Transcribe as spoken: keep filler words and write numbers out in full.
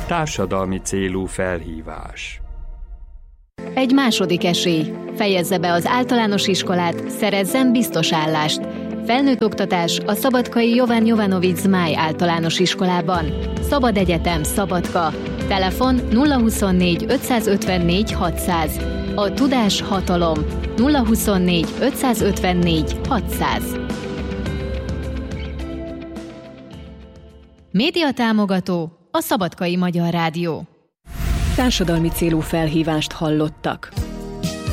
Társadalmi célú felhívás. Egy második esély. Fejezze be az általános iskolát, szerezzen biztos állást. Felnőtt oktatás a Szabadkai Jovan Jovanovics Zmáj általános iskolában. Szabad egyetem, Szabadka. Telefon nulla huszonnégy ötszázötvennégy hatszáz. A tudás hatalom. nulla huszonnégy ötszázötvennégy hatszáz. Média támogató a Szabadkai Magyar Rádió. Társadalmi célú felhívást hallottak.